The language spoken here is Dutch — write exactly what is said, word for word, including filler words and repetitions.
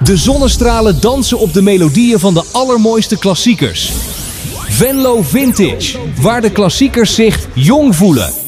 De zonnestralen dansen op de melodieën van de allermooiste klassiekers. Venlo Vintage, waar de klassiekers zich jong voelen.